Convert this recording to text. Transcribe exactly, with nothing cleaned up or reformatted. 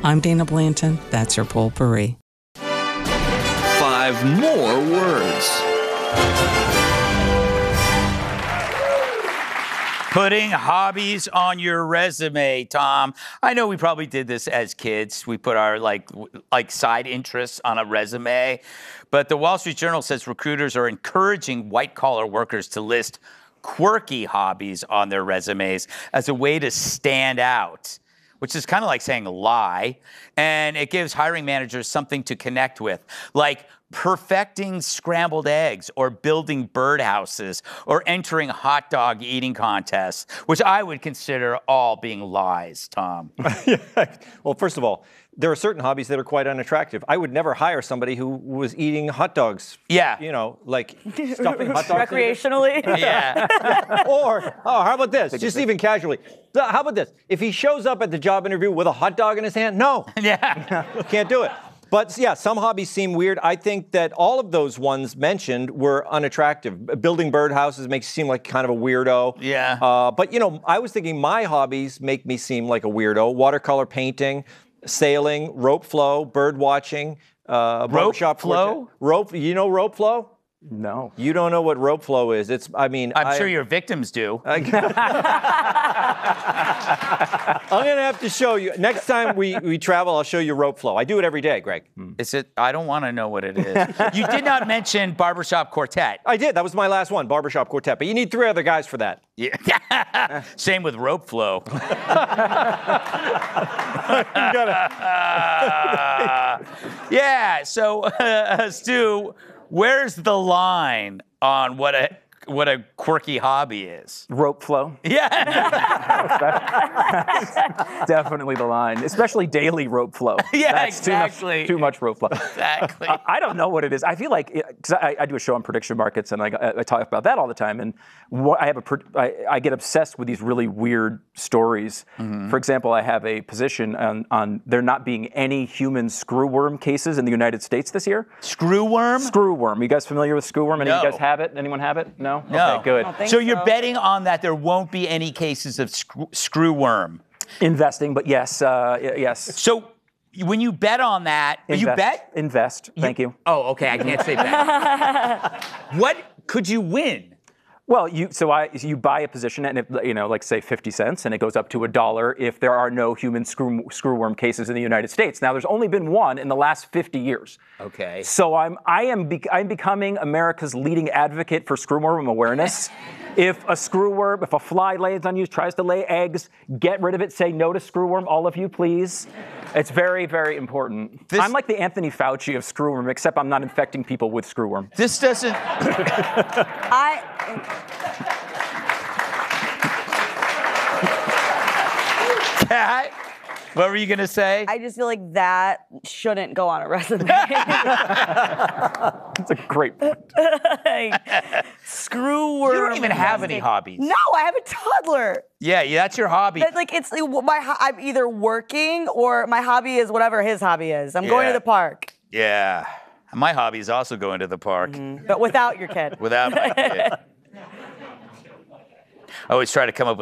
I'm Dana Blanton. That's your potpourri. Five more words. Putting hobbies on your resume, Tom. I know we probably did this as kids. We put our like like side interests on a resume. But the Wall Street Journal says recruiters are encouraging white-collar workers to list quirky hobbies on their resumes as a way to stand out, which is kind of like saying lie. And it gives hiring managers something to connect with, like perfecting scrambled eggs or building birdhouses or entering hot dog eating contests, which I would consider all being lies, Tom. Yeah. Well, first of all, there are certain hobbies that are quite unattractive. I would never hire somebody who was eating hot dogs. Yeah. You know, like stuffing hot dogs. Recreationally? Yeah. Or, oh, how about this? Just even casually. So how about this? If he shows up at the job interview with a hot dog in his hand, no. Yeah. Can't do it. But yeah, some hobbies seem weird. I think that all of those ones mentioned were unattractive. Building birdhouses makes you seem like kind of a weirdo. Yeah. Uh, but you know, I was thinking my hobbies make me seem like a weirdo. Watercolor painting, sailing, rope flow, bird watching, uh, Rope barbershop flow? quartet. Rope. You know rope flow? No. You don't know what rope flow is. It's, I mean, I'm I, sure your victims do. I'm going to have to show you. Next time we, we travel, I'll show you rope flow. I do it every day, Greg. Is it? I don't want to know what it is. You did not mention barbershop quartet. I did. That was my last one, barbershop quartet. But you need three other guys for that. Yeah. Same with rope flow. Yeah. So, uh, Stu, where's the line on what a what a quirky hobby is? Rope flow. Yeah. Definitely the line, especially daily rope flow. Yeah, That's exactly. Too much, too much rope flow. Exactly. I, I don't know what it is. I feel like, because I, I do a show on prediction markets, and I, I talk about that all the time. And what, I have a, I, I get obsessed with these really weird stories. Mm-hmm. For example, I have a position on, on there not being any human screwworm cases in the United States this year. Screwworm? Screwworm. You guys familiar with screwworm? Any No. of you guys have it? Anyone have it? No? No. Okay, good. So, so you're betting on that there won't be any cases of screw, screwworm. Investing, but yes, uh, yes. So when you bet on that, Invest. you bet? Invest. Thank you. Oh, okay. I can't say bet. What could you win? Well, you so I you buy a position and if, you know, like say fifty cents, and it goes up to a dollar if there are no human screw, screwworm cases in the United States. Now, there's only been one in the last fifty years. Okay. So I'm I am be, I'm becoming America's leading advocate for screwworm awareness. If a screwworm, if a fly lands on you, tries to lay eggs, get rid of it. Say no to screwworm, all of you, please. It's very, very important. This, I'm like the Anthony Fauci of screwworm, except I'm not infecting people with screwworm. This doesn't. I. Kat, what were you gonna say? I just feel like that shouldn't go on a resume. That's a great point. Like, screwworm. You don't even have any hobbies. No, I have a toddler. Yeah, yeah, that's your hobby. But like it's my ho- I'm either working or my hobby is whatever his hobby is. I'm going Yeah. to the park. Yeah. My hobby is also going to the park. Mm-hmm. But without your kid. Without my kid. I always try to come up with